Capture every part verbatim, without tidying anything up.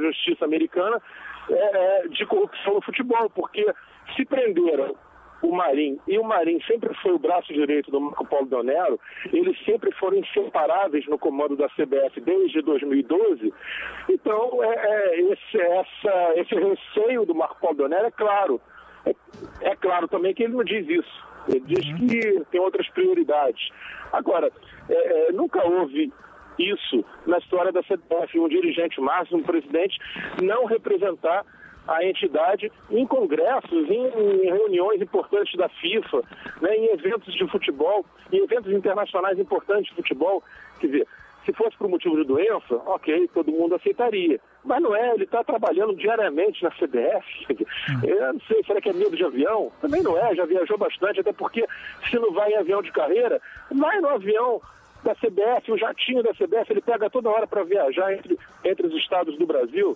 justiça americana é, é, de corrupção no futebol, porque se prenderam o Marinho, e o Marinho sempre foi o braço direito do Marco Polo Del Nero, eles sempre foram inseparáveis no comando da C B F desde dois mil e doze, então é, é, esse, essa, esse receio do Marco Polo Del Nero é claro, é, é claro também que ele não diz isso, ele diz que tem outras prioridades. Agora, é, nunca houve isso na história da C B F, um dirigente máximo, um presidente, não representar a entidade em congressos, em, em reuniões importantes da FIFA, né, em eventos de futebol, em eventos internacionais importantes de futebol. Quer dizer, se fosse por motivo de doença, ok, todo mundo aceitaria. Mas não é, ele está trabalhando diariamente na C B F. Eu não sei, será que é medo de avião? Também não é, já viajou bastante, até porque se não vai em avião de carreira, vai no avião da C B F, o jatinho da C B F, ele pega toda hora para viajar entre, entre os estados do Brasil.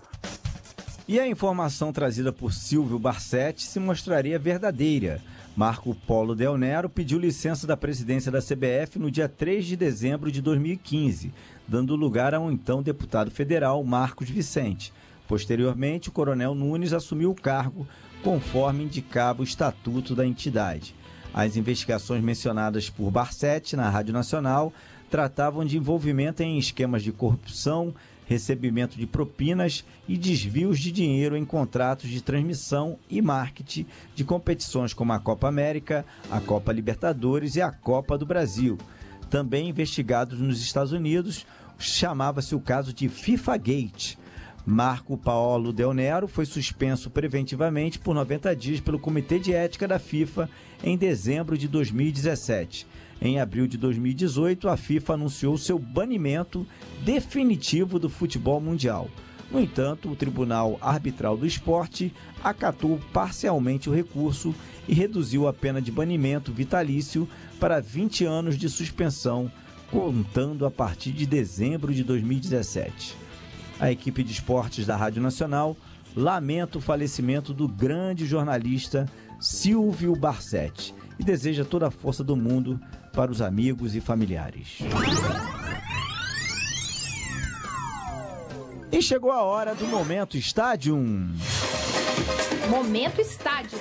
E a informação trazida por Silvio Barsetti se mostraria verdadeira. Marco Polo Del Nero pediu licença da presidência da C B F no dia três de dezembro de dois mil e quinze, dando lugar ao então deputado federal Marcos Vicente. Posteriormente, o coronel Nunes assumiu o cargo, conforme indicava o estatuto da entidade. As investigações mencionadas por Barsetti na Rádio Nacional tratavam de envolvimento em esquemas de corrupção, recebimento de propinas e desvios de dinheiro em contratos de transmissão e marketing de competições como a Copa América, a Copa Libertadores e a Copa do Brasil. Também investigados nos Estados Unidos, chamava-se o caso de FIFA Gate. Marco Polo Del Nero foi suspenso preventivamente por noventa dias pelo Comitê de Ética da FIFA em dezembro de dois mil e dezessete. Em abril de dois mil e dezoito, a FIFA anunciou seu banimento definitivo do futebol mundial. No entanto, o Tribunal Arbitral do Esporte acatou parcialmente o recurso e reduziu a pena de banimento vitalício para vinte anos de suspensão, contando a partir de dezembro de dois mil e dezessete. A equipe de esportes da Rádio Nacional lamenta o falecimento do grande jornalista Silvio Barsetti e deseja toda a força do mundo para os amigos e familiares. E chegou a hora do Momento Estádio. Momento Estádio.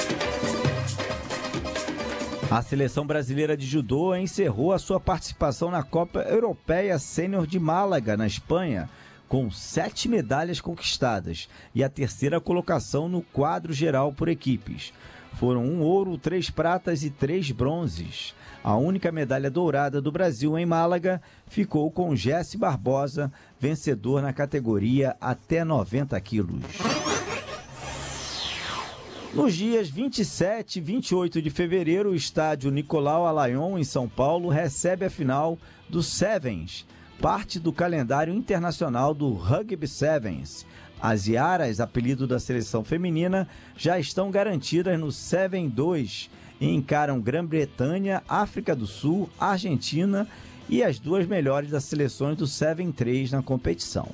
A seleção brasileira de judô encerrou a sua participação na Copa Europeia Sênior de Málaga, na Espanha, com sete medalhas conquistadas e a terceira colocação no quadro geral por equipes. Foram um ouro, três pratas e três bronzes. A única medalha dourada do Brasil em Málaga ficou com Jesse Barbosa, vencedor na categoria até noventa quilos. Nos dias vinte e sete e vinte e oito de fevereiro, o estádio Nicolau Alayon, em São Paulo, recebe a final do Sevens, parte do calendário internacional do Rugby Sevens. As Iaras, apelido da seleção feminina, já estão garantidas no Seven dois e encaram Grã-Bretanha, África do Sul, Argentina e as duas melhores das seleções do Seven três na competição.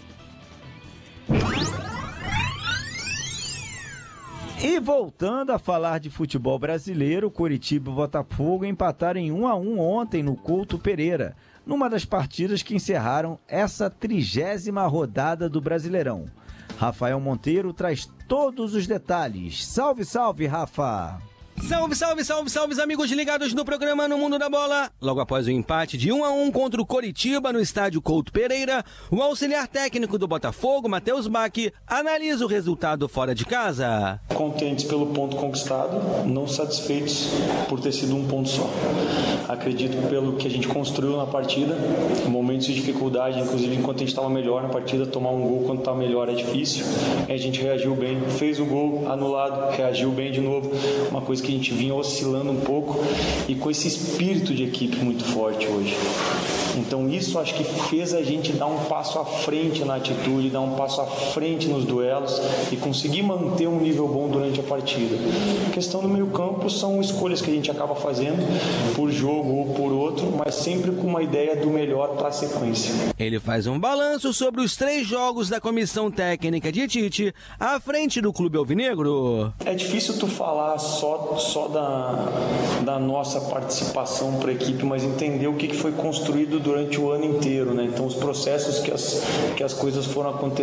E voltando a falar de futebol brasileiro, Coritiba e Botafogo empataram em um a um ontem no Couto Pereira, numa das partidas que encerraram essa trigésima rodada do Brasileirão. Rafael Monteiro traz todos os detalhes. Salve, salve, Rafa! Salve, salve, salve, salve, amigos ligados no programa No Mundo da Bola. Logo após o empate de um a um contra o Coritiba no estádio Couto Pereira, o auxiliar técnico do Botafogo, Matheus Bach, analisa o resultado fora de casa. Contentes pelo ponto conquistado, não satisfeitos por ter sido um ponto só. Acredito pelo que a gente construiu na partida, momentos de dificuldade, inclusive enquanto a gente estava melhor na partida, tomar um gol quando está melhor é difícil. A gente reagiu bem, fez o gol anulado, reagiu bem de novo, uma coisa que a gente vinha oscilando um pouco e com esse espírito de equipe muito forte hoje. Então isso acho que fez a gente dar um passo à frente na atitude, dar um passo à frente nos duelos e conseguir manter um nível bom durante a partida. A questão do meio campo são escolhas que a gente acaba fazendo por jogo ou por outro, mas sempre com uma ideia do melhor para a sequência. Ele faz um balanço sobre os três jogos da comissão técnica de Tite à frente do Clube Alvinegro. É difícil tu falar só, só da, da nossa participação para a equipe, mas entender o que foi construído durante o ano inteiro, né? Então os processos que as, que as coisas foram acontecendo